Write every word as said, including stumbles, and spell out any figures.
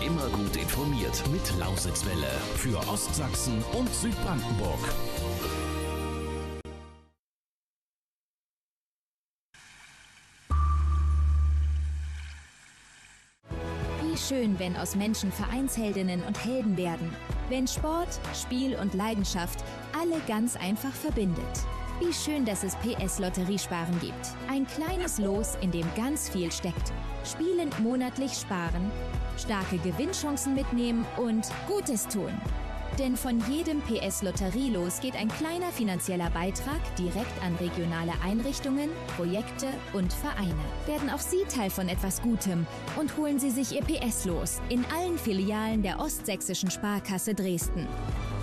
Immer gut informiert mit Lausitzwelle für Ostsachsen und Südbrandenburg. Wie schön, wenn aus Menschen Vereinsheldinnen und Helden werden. Wenn Sport, Spiel und Leidenschaft alle ganz einfach verbindet. Wie schön, dass es P S Lotteriesparen gibt. Ein kleines Los, in dem ganz viel steckt. Spielend monatlich sparen, starke Gewinnchancen mitnehmen und Gutes tun. Denn von jedem P S Lotterielos geht ein kleiner finanzieller Beitrag direkt an regionale Einrichtungen, Projekte und Vereine. Werden auch Sie Teil von etwas Gutem und holen Sie sich Ihr P S-Los in allen Filialen der Ostsächsischen Sparkasse Dresden.